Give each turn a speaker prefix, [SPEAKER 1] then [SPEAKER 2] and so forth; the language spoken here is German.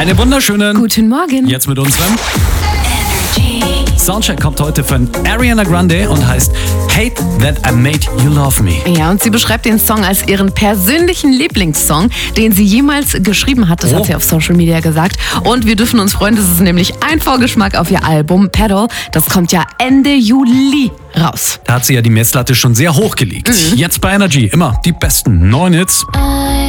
[SPEAKER 1] Einen wunderschönen
[SPEAKER 2] Guten Morgen.
[SPEAKER 1] Jetzt mit unserem Soundcheck kommt heute von Ariana Grande und heißt Hate That I Made You Love Me.
[SPEAKER 2] Ja, und sie beschreibt den Song als ihren persönlichen Lieblingssong, den sie jemals geschrieben hat. Das hat sie auf Social Media gesagt. Und wir dürfen uns freuen, das ist nämlich ein Vorgeschmack auf ihr Album Pedal. Das kommt ja Ende Juli raus.
[SPEAKER 1] Da hat sie ja die Messlatte schon sehr hoch gelegt. Jetzt bei Energy immer die besten 9 Hits.